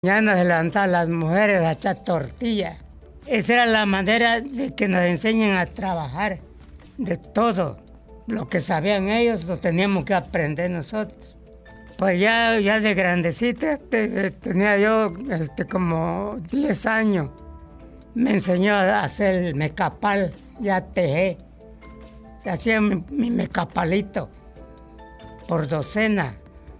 Ya nos levantaban las mujeres a echar tortilla. Esa era la manera de que nos enseñen a trabajar, de todo. Lo que sabían ellos lo teníamos que aprender nosotros. Pues ya de grandecita, tenía yo como 10 años. Me enseñó a hacer el mecapal, ya tejé. Hacía mi mecapalito por docena.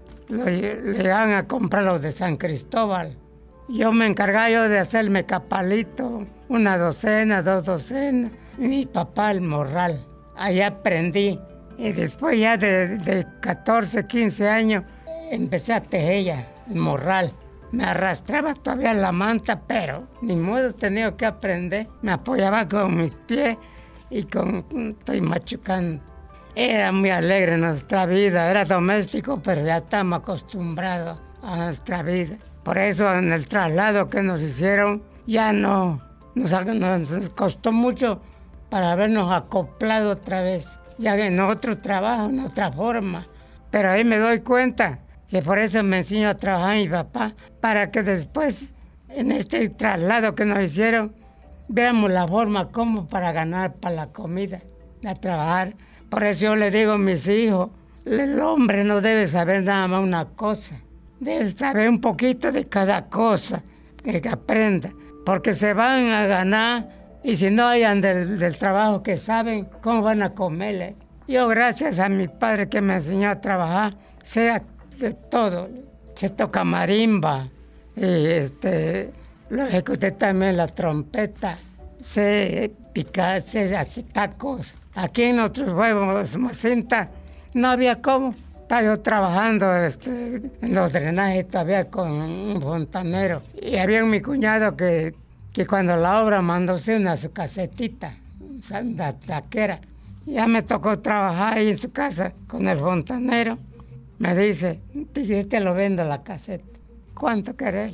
Le iban a comprar los de San Cristóbal. Yo me encargaba de hacer el mecapalito, 1 docena, 2 docenas. Mi papá el morral. Ahí aprendí. Y después ya de 14, 15 años empecé a tejer ya el morral. Me arrastraba todavía la manta, pero ni modo tenía que aprender. Me apoyaba con mis pies y estoy machucando. Era muy alegre nuestra vida, era doméstico, pero ya estamos acostumbrados a nuestra vida. Por eso en el traslado que nos hicieron, ya no, nos costó mucho para habernos acoplado otra vez, ya en otro trabajo, en otra forma. Pero ahí me doy cuenta que por eso me enseñó a trabajar mi papá, para que después, en este traslado que nos hicieron, viéramos la forma como para ganar para la comida, a trabajar. Por eso yo le digo a mis hijos, el hombre no debe saber nada más una cosa, debe saber un poquito de cada cosa, que aprenda, porque se van a ganar y si no hayan del trabajo que saben, ¿cómo van a comerle? Yo gracias a mi padre que me enseñó a trabajar, sé de todo, se toca marimba, y lo ejecuté también la trompeta, sé picar, sé hacer tacos. Aquí en nuestros pueblos, Macinta, no había cómo. Estaba yo trabajando en los drenajes todavía con un fontanero. Y había mi cuñado que cuando la obra mandó su casetita, la taquera. Ya me tocó trabajar ahí en su casa con el fontanero. Me dice, yo te lo vendo la caseta. ¿Cuánto querés?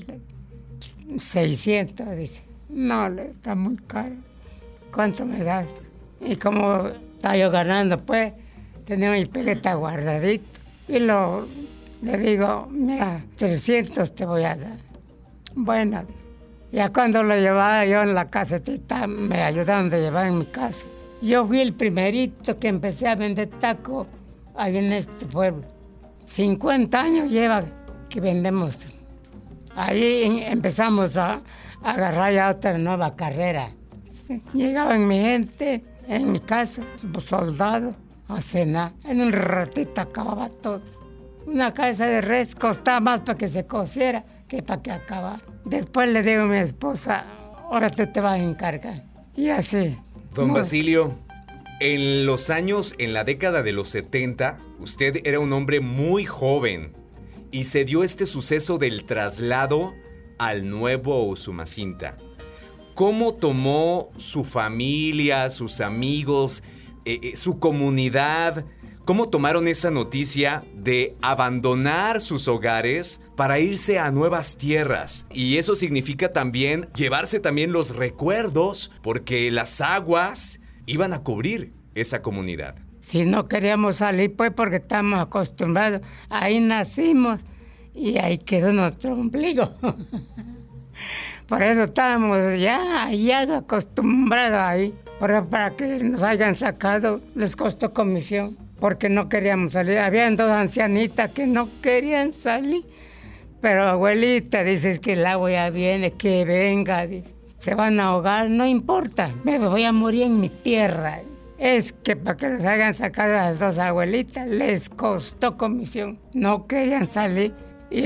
600, dice. No, está muy caro. ¿Cuánto me das? Y como estaba yo ganando, pues, tenía mi peleta guardadito. Y le digo, mira, 300 te voy a dar. Bueno, dice. Ya cuando lo llevaba yo en la casetita, me ayudaron a llevar en mi casa. Yo fui el primerito que empecé a vender tacos ahí en este pueblo. 50 años lleva que vendemos. Ahí empezamos a agarrar ya otra nueva carrera. Sí. Llegaban mi gente en mi casa, soldados, a cenar. En un ratito acababa todo. Una cabeza de res costaba más para que se cociera que para que acabara. Después le digo a mi esposa, ahora tú te vas a encargar. Y así. Don Basilio, en la década de los 70, usted era un hombre muy joven y se dio este suceso del traslado al nuevo Usumacinta. ¿Cómo tomó su familia, sus amigos, su comunidad? ¿Cómo tomaron esa noticia de abandonar sus hogares para irse a nuevas tierras? Y eso significa también llevarse también los recuerdos, porque las aguas iban a cubrir esa comunidad. Si no queríamos salir, pues porque estamos acostumbrados. Ahí nacimos y ahí quedó nuestro ombligo. Por eso estábamos ya acostumbrados ahí. Pero para que nos hayan sacado les costó comisión, porque no queríamos salir. Habían 2 ancianitas que no querían salir. Pero abuelita, dices que el agua ya viene, que venga, dice. Se van a ahogar, no importa, me voy a morir en mi tierra. Es que para que los hayan sacado a las 2 abuelitas les costó comisión. No querían salir. Y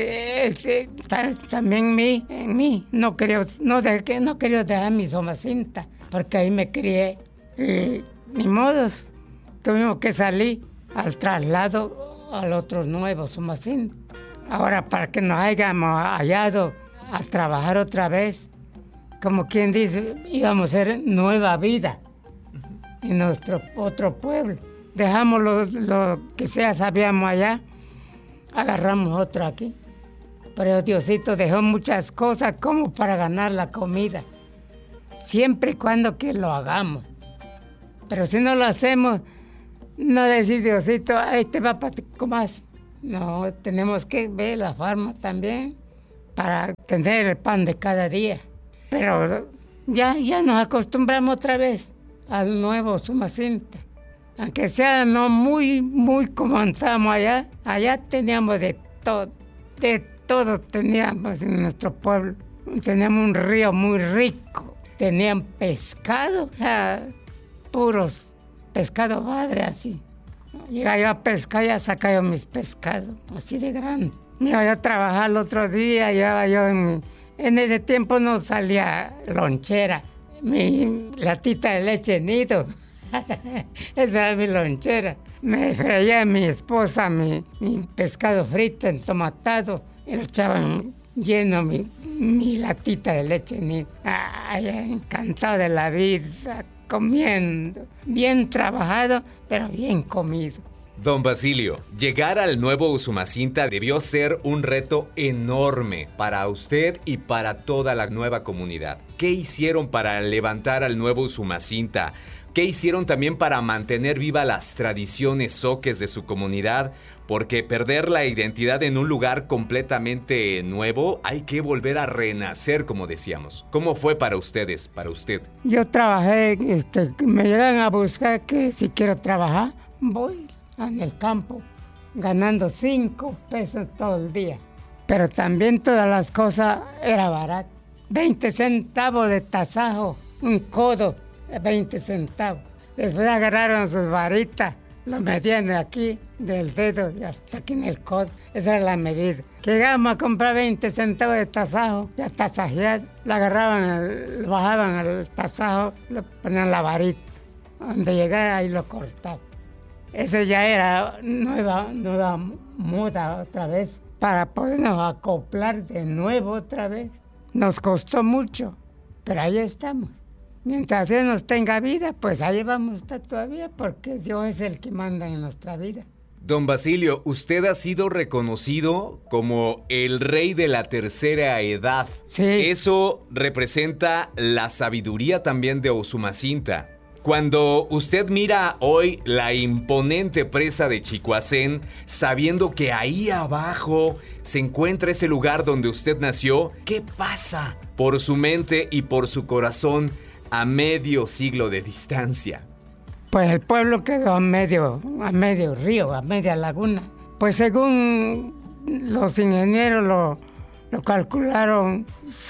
también en mí, no quería dejar mi Usumacinta, porque ahí me crié. Y ni modos, tuvimos que salir al traslado al otro nuevo Usumacinta. Ahora, para que nos hayamos hallado a trabajar otra vez, como quien dice, íbamos a hacer nueva vida en nuestro otro pueblo. Dejamos lo que sea sabíamos allá, agarramos otro aquí. Pero Diosito dejó muchas cosas como para ganar la comida, siempre y cuando que lo hagamos. Pero si no lo hacemos, no decir Diosito, este va para ti más. No, tenemos que ver la forma también, para tener el pan de cada día. Pero ya nos acostumbramos otra vez al nuevo Usumacinta. Aunque sea no muy como estábamos allá teníamos de todo teníamos en nuestro pueblo. Teníamos un río muy rico, tenían pescado, puros pescado padre así. Llegaba yo a pescar, ya sacaba yo mis pescados, así de grande. Me iba yo a trabajar el otro día, llevaba yo en ese tiempo no salía lonchera, mi latita de leche nido. Esa era mi lonchera. Me freía mi esposa mi pescado frito, entomatado, y lo echaban lleno mi latita de leche nido. Ay, encantado de la vida, comiendo. Bien trabajado, pero bien comido. Don Basilio, llegar al nuevo Usumacinta debió ser un reto enorme para usted y para toda la nueva comunidad. ¿Qué hicieron para levantar al nuevo Usumacinta? ¿Qué hicieron también para mantener viva las tradiciones zoques de su comunidad? Porque perder la identidad en un lugar completamente nuevo, hay que volver a renacer, como decíamos. ¿Cómo fue para ustedes, para usted? Yo trabajé, me llegan a buscar que si quiero trabajar, voy en el campo, ganando 5 pesos todo el día. Pero también todas las cosas era barato. 20 centavos de tasajo, un codo, 20 centavos. Después agarraron sus varitas, lo medían de aquí, del dedo hasta aquí en el codo. Esa era la medida. Llegamos a comprar 20 centavos de tasajo, ya tasajeado. Lo agarraban, lo bajaban al tasajo, lo ponían la varita. Donde llegara ahí lo cortaban. Eso ya era nueva moda otra vez, para podernos acoplar de nuevo otra vez. Nos costó mucho, pero ahí estamos. Mientras Dios nos tenga vida, pues ahí vamos a estar todavía, porque Dios es el que manda en nuestra vida. Don Basilio, usted ha sido reconocido como el rey de la tercera edad. Sí. Eso representa la sabiduría también de Usumacinta. Cuando usted mira hoy la imponente presa de Chicoacén, sabiendo que ahí abajo se encuentra ese lugar donde usted nació, ¿qué pasa por su mente y por su corazón a medio siglo de distancia? Pues el pueblo quedó a medio río, a media laguna. Pues según los ingenieros lo calcularon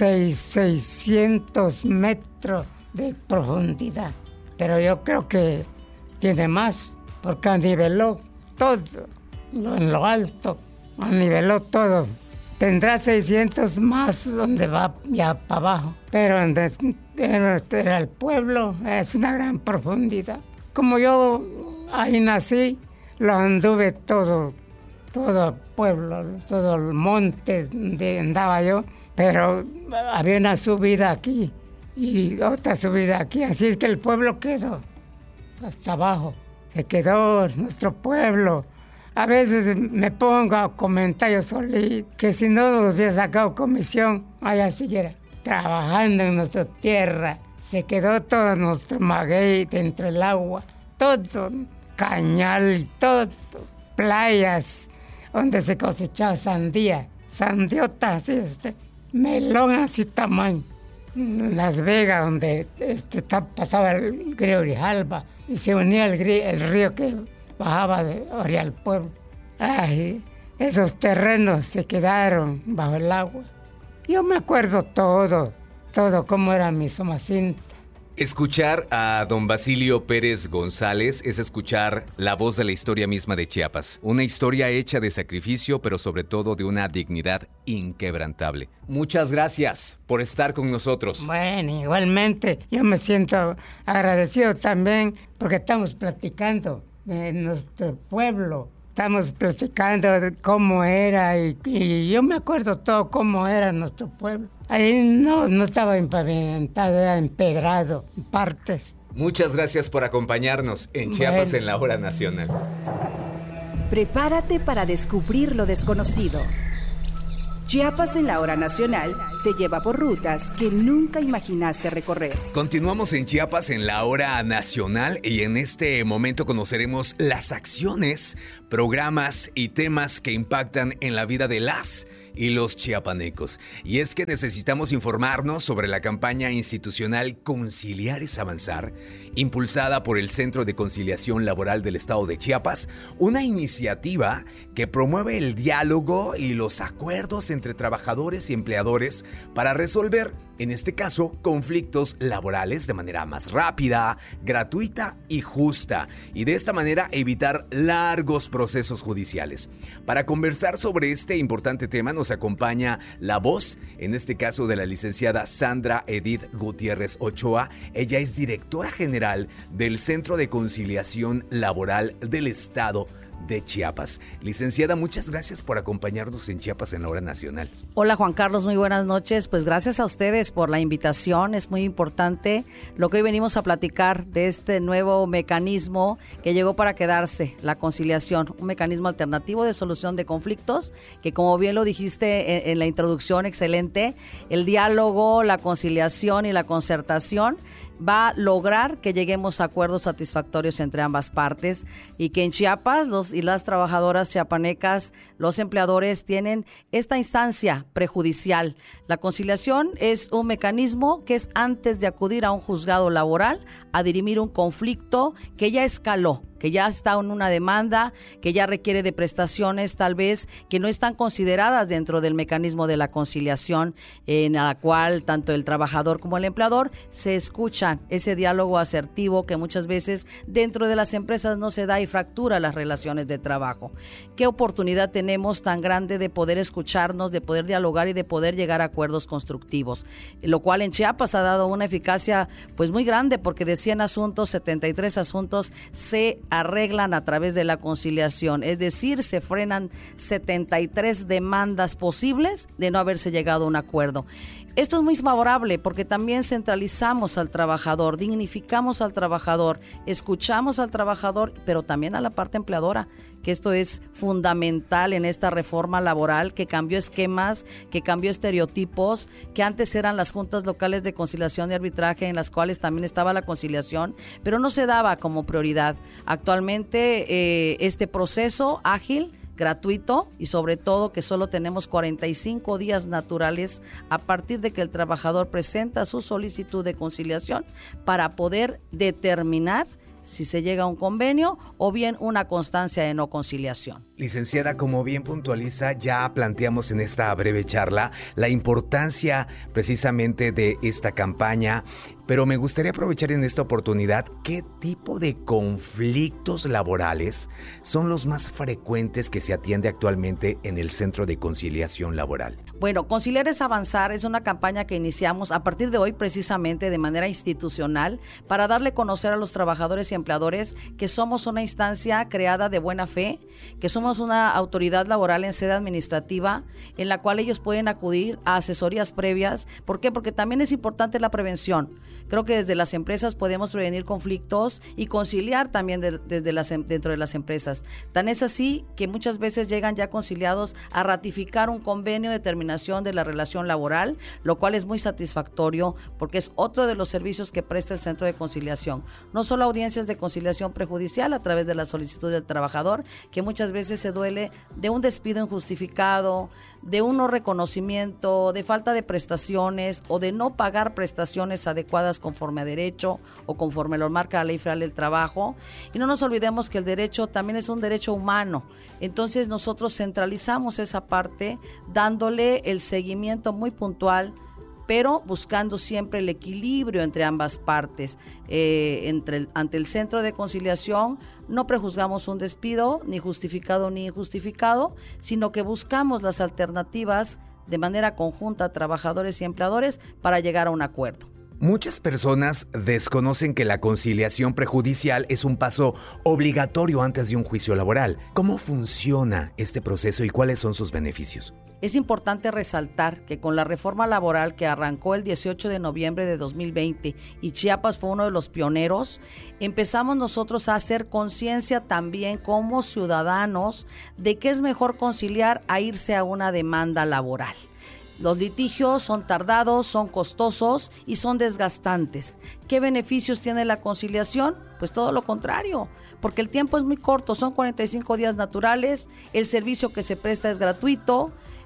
600 metros de profundidad. Pero yo creo que tiene más, porque aniveló todo, en lo alto, aniveló todo. Tendrá 600 más donde va ya para abajo, pero donde era el pueblo es una gran profundidad. Como yo ahí nací, lo anduve todo el pueblo, todo el monte donde andaba yo, pero había una subida aquí y otra subida aquí, así es que el pueblo quedó hasta abajo, se quedó nuestro pueblo. A veces me pongo a comentar yo solito que si no nos hubiera sacado comisión, allá siguiera trabajando en nuestra tierra. Se quedó todo nuestro maguey dentro del agua, todo, cañal, todo, playas donde se cosechaba sandía, sandiota así, melón así tamaño. Las Vegas, donde pasaba el río Grijalba y se unía el río que bajaba de orilla al pueblo. Ay, esos terrenos se quedaron bajo el agua. Yo me acuerdo todo cómo era mi Usumacinta. Escuchar a don Basilio Pérez González es escuchar la voz de la historia misma de Chiapas. Una historia hecha de sacrificio, pero sobre todo de una dignidad inquebrantable. Muchas gracias por estar con nosotros. Bueno, igualmente, yo me siento agradecido también porque estamos platicando de nuestro pueblo. Estamos platicando de cómo era y yo me acuerdo todo cómo era nuestro pueblo. Ahí no estaba empavimentado, era empedrado en partes. Muchas gracias por acompañarnos en Chiapas en la Hora Nacional. Prepárate para descubrir lo desconocido. Chiapas en la Hora Nacional te lleva por rutas que nunca imaginaste recorrer. Continuamos en Chiapas en la Hora Nacional y en este momento conoceremos las acciones, programas y temas que impactan en la vida de las y los chiapanecos. Y es que necesitamos informarnos sobre la campaña institucional Conciliar es Avanzar, impulsada por el Centro de Conciliación Laboral del Estado de Chiapas, una iniciativa que promueve el diálogo y los acuerdos entre trabajadores y empleadores para resolver, en este caso, conflictos laborales de manera más rápida, gratuita y justa, y de esta manera evitar largos procesos judiciales. Para conversar sobre este importante tema nos acompaña la voz, en este caso de la licenciada Sandra Edith Gutiérrez Ochoa. Ella es directora general del Centro de Conciliación Laboral del Estado de Chiapas. Licenciada, muchas gracias por acompañarnos en Chiapas en la Hora Nacional. Hola Juan Carlos, muy buenas noches. Pues gracias a ustedes por la invitación. Es muy importante lo que hoy venimos a platicar de este nuevo mecanismo que llegó para quedarse, la conciliación, un mecanismo alternativo de solución de conflictos que, como bien lo dijiste en la introducción, excelente, el diálogo, la conciliación y la concertación va a lograr que lleguemos a acuerdos satisfactorios entre ambas partes y que en Chiapas los y las trabajadoras chiapanecas, los empleadores tienen esta instancia prejudicial. La conciliación es un mecanismo que es antes de acudir a un juzgado laboral a dirimir un conflicto que ya escaló, que ya está en una demanda, que ya requiere de prestaciones tal vez que no están consideradas dentro del mecanismo de la conciliación, en la cual tanto el trabajador como el empleador se escuchan, ese diálogo asertivo que muchas veces dentro de las empresas no se da y fractura las relaciones de trabajo. ¿Qué oportunidad tenemos tan grande de poder escucharnos, de poder dialogar y de poder llegar a acuerdos constructivos? Lo cual en Chiapas ha dado una eficacia pues muy grande, porque de 100 asuntos, 73 asuntos se arreglan a través de la conciliación, es decir, se frenan 73 demandas posibles de no haberse llegado a un acuerdo. Esto es muy favorable porque también centralizamos al trabajador, dignificamos al trabajador, escuchamos al trabajador, pero también a la parte empleadora, que esto es fundamental en esta reforma laboral que cambió esquemas, que cambió estereotipos, que antes eran las juntas locales de conciliación y arbitraje en las cuales también estaba la conciliación, pero no se daba como prioridad. Actualmente este proceso ágil, gratuito y sobre todo que solo tenemos 45 días naturales a partir de que el trabajador presenta su solicitud de conciliación para poder determinar si se llega a un convenio o bien una constancia de no conciliación. Licenciada, como bien puntualiza, ya planteamos en esta breve charla la importancia precisamente de esta campaña, pero me gustaría aprovechar en esta oportunidad qué tipo de conflictos laborales son los más frecuentes que se atiende actualmente en el Centro de Conciliación Laboral. Bueno, Conciliar es Avanzar es una campaña que iniciamos a partir de hoy precisamente de manera institucional para darle a conocer a los trabajadores y empleadores que somos una instancia creada de buena fe, que somos una autoridad laboral en sede administrativa en la cual ellos pueden acudir a asesorías previas. ¿Por qué? Porque también es importante la prevención. Creo que desde las empresas podemos prevenir conflictos y conciliar también dentro de las empresas. Tan es así que muchas veces llegan ya conciliados a ratificar un convenio de terminación de la relación laboral, lo cual es muy satisfactorio porque es otro de los servicios que presta el Centro de Conciliación. No solo audiencias de conciliación prejudicial a través de la solicitud del trabajador, que muchas veces se duele de un despido injustificado, de un no reconocimiento, de falta de prestaciones o de no pagar prestaciones adecuadas conforme a derecho o conforme lo marca la Ley Federal del Trabajo. Y no nos olvidemos que el derecho también es un derecho humano. Entonces nosotros centralizamos esa parte dándole el seguimiento muy puntual, pero buscando siempre el equilibrio entre ambas partes. Ante el Centro de Conciliación no prejuzgamos un despido, ni justificado ni injustificado, sino que buscamos las alternativas de manera conjunta a trabajadores y empleadores para llegar a un acuerdo. Muchas personas desconocen que la conciliación prejudicial es un paso obligatorio antes de un juicio laboral. ¿Cómo funciona este proceso y cuáles son sus beneficios? Es importante resaltar que con la reforma laboral que arrancó el 18 de noviembre de 2020 y Chiapas fue uno de los pioneros, empezamos nosotros a hacer conciencia también como ciudadanos de que es mejor conciliar a irse a una demanda laboral. Los litigios son tardados, son costosos y son desgastantes. ¿Qué beneficios tiene la conciliación? Pues todo lo contrario, porque el tiempo es muy corto, son 45 días naturales, el servicio que se presta es gratuito,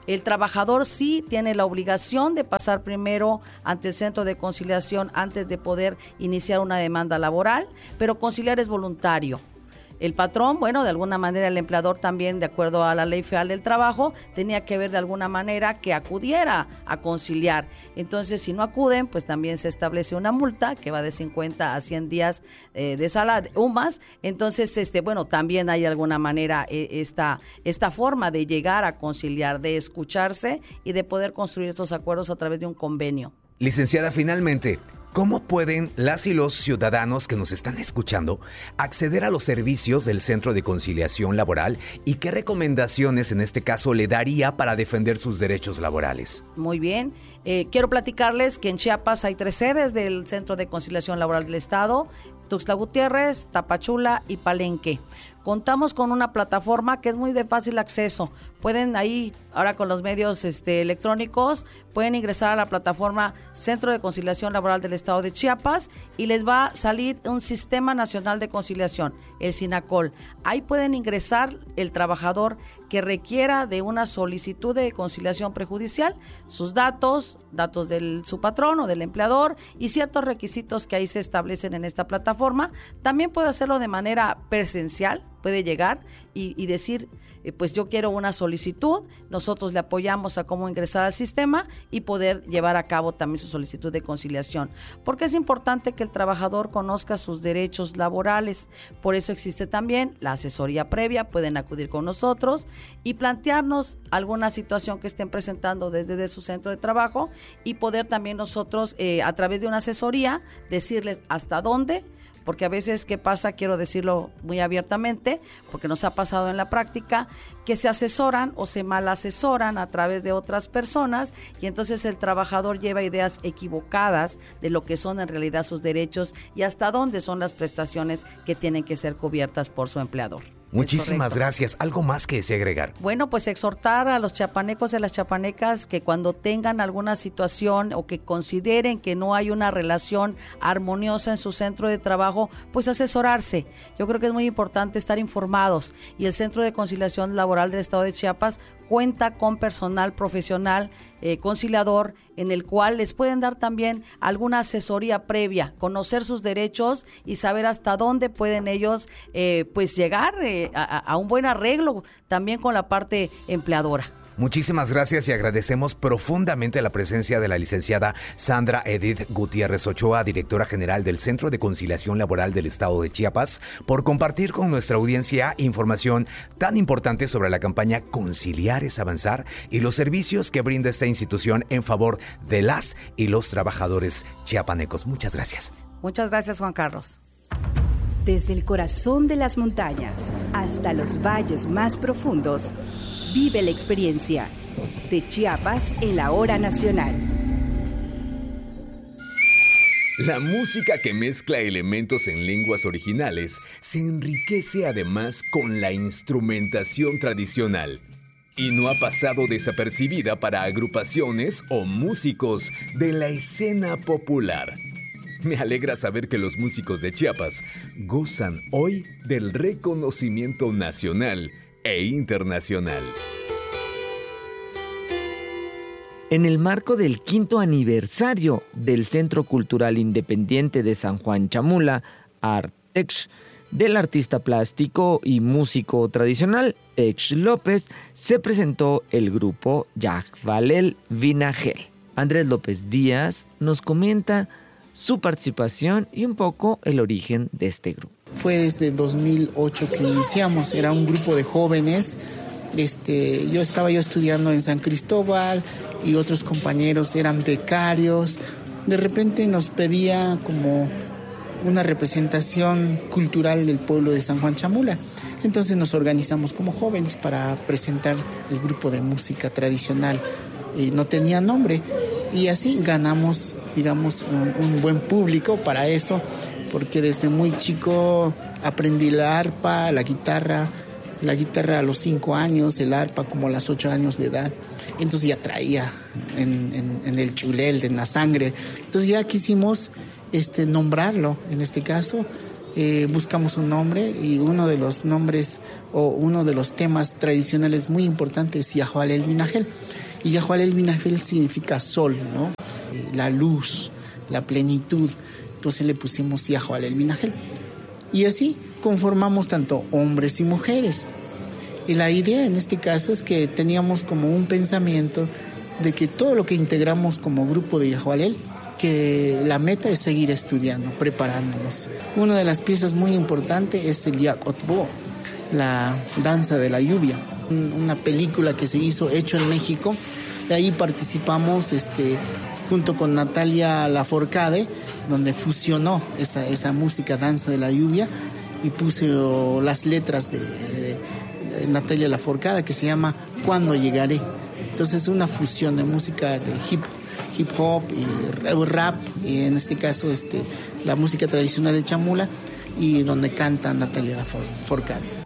El trabajador sí tiene la obligación de pasar primero ante el centro de conciliación antes de poder iniciar una demanda laboral, pero conciliar es voluntario. El patrón, bueno, de alguna manera el empleador también, de acuerdo a la Ley Federal del Trabajo, tenía que ver de alguna manera que acudiera a conciliar. Entonces, si no acuden, pues también se establece una multa que va de 50 a 100 días de salario, UMAS. Entonces, bueno, también hay de alguna manera esta forma de llegar a conciliar, de escucharse y de poder construir estos acuerdos a través de un convenio. Licenciada, finalmente, ¿cómo pueden las y los ciudadanos que nos están escuchando acceder a los servicios del Centro de Conciliación Laboral y qué recomendaciones en este caso le daría para defender sus derechos laborales? Muy bien. Quiero platicarles que en Chiapas hay 3 sedes del Centro de Conciliación Laboral del Estado: Tuxtla Gutiérrez, Tapachula y Palenque. Contamos con una plataforma que es muy de fácil acceso. Pueden ahí, ahora con los medios electrónicos, pueden ingresar a la plataforma Centro de Conciliación Laboral del Estado de Chiapas y les va a salir un Sistema Nacional de Conciliación, el SINACOL. Ahí pueden ingresar el trabajador que requiera de una solicitud de conciliación prejudicial, sus datos de su patrón o del empleador y ciertos requisitos que ahí se establecen en esta plataforma. También puede hacerlo de manera presencial, puede llegar y decir, pues yo quiero una solicitud, nosotros le apoyamos a cómo ingresar al sistema y poder llevar a cabo también su solicitud de conciliación, porque es importante que el trabajador conozca sus derechos laborales. Por eso existe también la asesoría previa, pueden acudir con nosotros y plantearnos alguna situación que estén presentando desde su centro de trabajo y poder también nosotros a través de una asesoría decirles hasta dónde. Porque a veces, ¿qué pasa? Quiero decirlo muy abiertamente, porque nos ha pasado en la práctica, que se asesoran o se mal asesoran a través de otras personas y entonces el trabajador lleva ideas equivocadas de lo que son en realidad sus derechos y hasta dónde son las prestaciones que tienen que ser cubiertas por su empleador. Muchísimas gracias. ¿Algo más que desee agregar? Bueno, pues exhortar a los chiapanecos y a las chiapanecas que cuando tengan alguna situación o que consideren que no hay una relación armoniosa en su centro de trabajo, pues asesorarse. Yo creo que es muy importante estar informados y el Centro de Conciliación Laboral del Estado de Chiapas cuenta con personal profesional conciliador en el cual les pueden dar también alguna asesoría previa, conocer sus derechos y saber hasta dónde pueden ellos pues llegar a un buen arreglo también con la parte empleadora. Muchísimas gracias y agradecemos profundamente la presencia de la licenciada Sandra Edith Gutiérrez Ochoa, directora general del Centro de Conciliación Laboral del Estado de Chiapas, por compartir con nuestra audiencia información tan importante sobre la campaña Conciliar es Avanzar y los servicios que brinda esta institución en favor de las y los trabajadores chiapanecos. Muchas gracias. Muchas gracias, Juan Carlos. Desde el corazón de las montañas hasta los valles más profundos, vive la experiencia de Chiapas en la hora nacional. La música que mezcla elementos en lenguas originales se enriquece además con la instrumentación tradicional y no ha pasado desapercibida para agrupaciones o músicos de la escena popular. Me alegra saber que los músicos de Chiapas gozan hoy del reconocimiento nacional e internacional. En el marco del 5º aniversario del Centro Cultural Independiente de San Juan Chamula, Artex, del artista plástico y músico tradicional Tex López, se presentó el grupo Yajvalel Vinagel. Andrés López Díaz nos comenta su participación y un poco el origen de este grupo. Fue desde 2008 que iniciamos, era un grupo de jóvenes. Yo estaba estudiando en San Cristóbal y otros compañeros eran becarios. De repente nos pedía como una representación cultural del pueblo de San Juan Chamula. Entonces nos organizamos como jóvenes para presentar el grupo de música tradicional. No tenía nombre y así ganamos, digamos, un buen público para eso, porque desde muy chico aprendí la arpa, la guitarra a los 5 años, el arpa como a los 8 años de edad. Entonces ya traía en el chulel, en la sangre. Entonces ya quisimos nombrarlo, en este caso, buscamos un nombre y uno de los nombres o uno de los temas tradicionales muy importantes es Yahualel Binajel. Y Yahualel Binajel significa sol, ¿no? La luz, la plenitud. Entonces le pusimos Yahualel Binajel. Y así conformamos tanto hombres y mujeres. Y la idea en este caso es que teníamos como un pensamiento de que todo lo que integramos como grupo de Yahualel, que la meta es seguir estudiando, preparándonos. Una de las piezas muy importantes es el Yak Otbo, la danza de la lluvia, una película que se hizo, hecho en México. De ahí participamos junto con Natalia Lafourcade, donde fusionó esa música danza de la lluvia y puso las letras de Natalia Lafourcade, que se llama Cuando llegaré. Entonces es una fusión de música de hip hop y rap, y en este caso la música tradicional de Chamula, y donde canta Natalia Lafourcade.